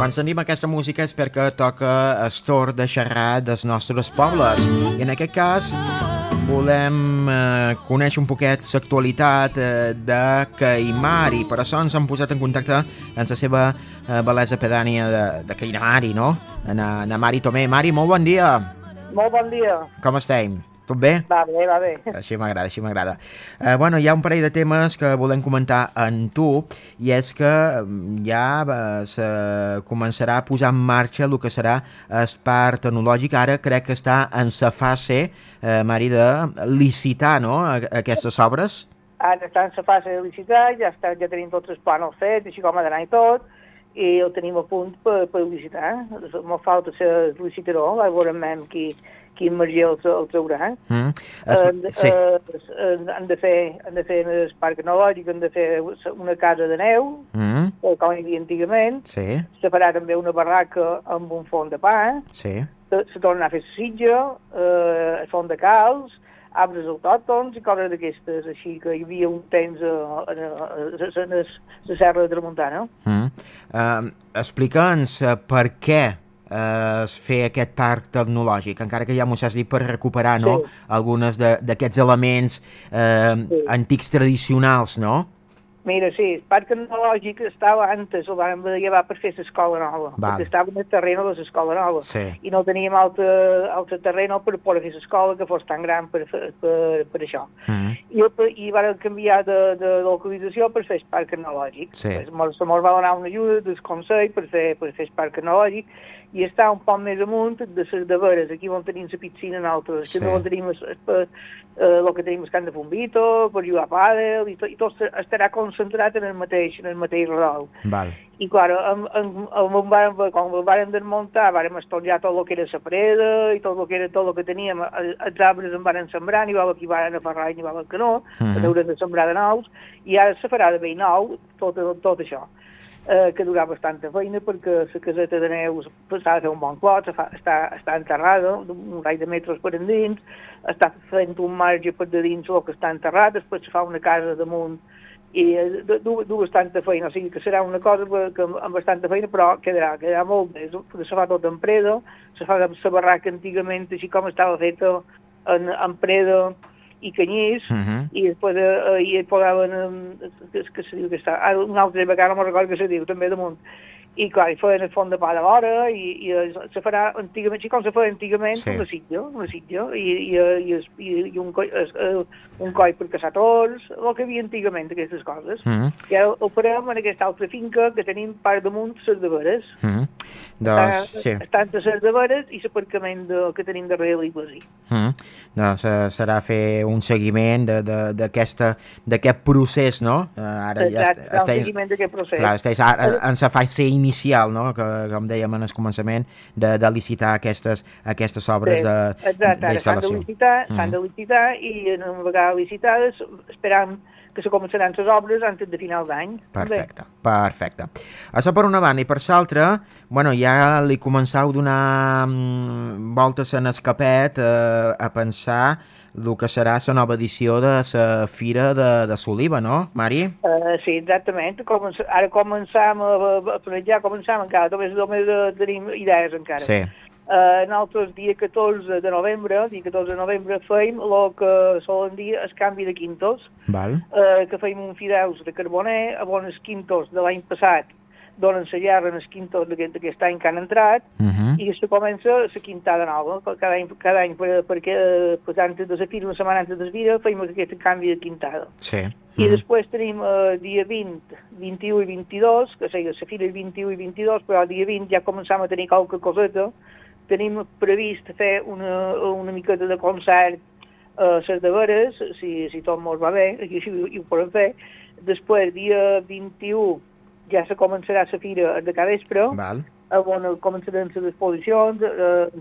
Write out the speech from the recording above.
Quan sentim aquesta música és perquè toca el torn de xerrar dels nostres pobles. I en aquest cas volem conèixer un poquet l'actualitat de Caimari. Per això ens hem posat en contacte amb la seva bel·lesa pedània de Caimari, no? En Mari Tomé. Mari, molt bon dia. Molt bon dia. Com estem? Tot bé? Va bé, va bé. Així m'agrada, així m'agrada. Bueno, hi ha un parell de temes que volem comentar amb tu, i és que ja se començarà a posar en marxa el que serà el parc tecnològic. Ara crec que està en la fase, Mari, de licitar, no?, aquestes obres. Ara està en la fase de licitar, ja tenim tots els plans fets, així com ha d'anar i tot, i el tenim a punt per licitar. Molt falta ser licitador, veurem quin marge el traurà. Sí. Han de fer el parc tecnològic, han de fer una casa de neu, com hi havia antigament, Sí. se farà també una barraca amb un forn de pa, Sí. se tornarà a fer la sitja, el forn de calç, arbres autòctons i coses d'aquestes, així que hi havia un temps a la Serra de Tramuntana. Explica'ns per què fer aquest parc tecnològic, encara que ja m'ho has dit, per recuperar, no?, Sí. algunes d'aquests elements antics tradicionals, no? Mira, sí, el parc tecnològic estava antes, el vam llevar per fer l'escola nova, perquè estava en el terreny de l'escola nova, Sí. i no teníem altre terreny per poder fer l'escola que fos tan gran per això. I van canviar de localització per fer el parc tecnològic. Sí. Ens va donar una ajuda del Consell per fer el parc tecnològic, i està un poc més amunt de les de Veres, aquí on tenim la piscina nosaltres, Sí. que no tenim el que tenim el camp de Fombito, per jugar a pàdel, i tot estarà concentrat en el mateix redol. Val. I clar, quan el vàrem desmuntar, vàrem estonjar tot el que era la preda i tot el que teníem, els arbres en varen sembrar, n'hi va qui varen aferrar i n'hi va que no, que haurem de sembrar de nous, i ara se farà de vell nou tot això. Que durà bastanta feina perquè la caseta de neu s'ha de fer un bon clot, està enterrada, un raig de metres per endins, està fent un marge per de dins el que està enterrat, després se fa una casa damunt i du bastanta feina, o sigui que serà una cosa que amb bastanta feina, però quedarà molt bé, perquè se fa tot en preda, se fa la barraca antigament així com estava feta en preda i canyís, i després hi posaven, que se diu que està, una altra vegada no me'n recordo que se diu, també damunt, i clar, hi feien el font de pa de vora, i se farà antigament, així com se feia antigament, Sí. una sitja, i un coll per caçar tords, el que hi havia antigament, aquestes coses. I ara ho farem en aquesta altra finca que tenim per damunt les de Veres. Doncs, sí. Estan les de Veres i l'aparcament que tenim darrere l'Iglesi. Doncs serà fer un seguiment d'aquest procés, no? Ara Exacte, un seguiment d'aquest procés. Clar, estàs ara en la fase inicial, no?, que com dèiem en el començament, de licitar aquestes obres d'instal·lació. S'han de licitar i una vegada licitades esperam que se començaran les obres antes de final d'any. Perfecte. Això per una banda, i per l'altra, bueno, ja li començau a donar voltes en el capet a pensar el que serà la nova edició de la Fira de l'Oliva, no, Mari? Sí, exactament. Ara començam a planejar, encara, només tenim idees encara. Sí. Nosaltres, dia 14 de novembre, feim el que solen dir el canvi de quintos, Val. Que feim un fideus de carboner, on els quintos de l'any passat donen la llarra en els quintos d'aquest any que han entrat, i se comença la quintada nova. Cada any perquè antes de la fira, una setmana antes de la fira, feim aquest canvi de quintada. Sí. I després tenim dia 20, 21 i 22, que sigui, la fira és 21 i 22, però el dia 20 ja començam a tenir qualque coseta. Tenim previst fer una miqueta de concert a les de Veres, si tot mos va bé, i ho podem fer. Després, dia 21, ja se començarà la fira de cada vespre, Val. on començaran les exposicions,